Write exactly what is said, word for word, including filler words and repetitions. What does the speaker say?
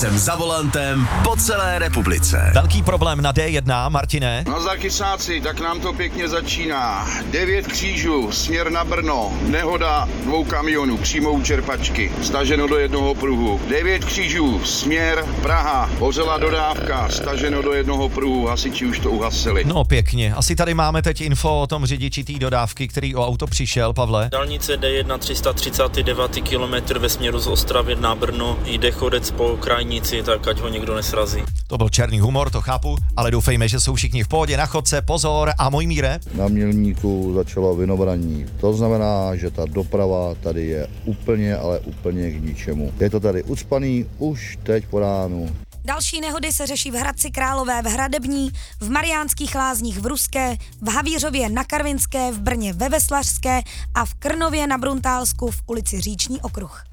jsem za volantem po celé republice. Velký problém na D jedna, Martine. No za chysáci, tak nám to pěkně začíná. Devět křížů, směr na Brno, nehoda dvou kamionů, přímo u čerpačky, staženo do jednoho pruhu. Devět křížů, směr Praha, hořela dodávka, staženo do jednoho pruhu, hasiči už to uhasili. No pěkně, asi tady máme teď info o tom řidiči té dodávky, který o auto přišel, Pavle. Dálnice D jedna tři sta třicet devět kilometr ve směru z Ostravy na Brno, jde chodec po krajnici, tak ať ho někdo nesrazí. To byl černý humor, to chápu, ale doufejme, že jsou všichni v pohodě na chodce, pozor a Mojmíre. Na Mělníku začalo vinobraní. To znamená, že ta doprava tady je úplně, ale úplně k ničemu. Je to tady ucpaný už teď po ránu. Další nehody se řeší v Hradci Králové v Hradební, v Mariánských Lázních v Ruské, v Havířově na Karvinské, v Brně ve Veslařské a v Krnově na Bruntálsku v ulici Říční okruh.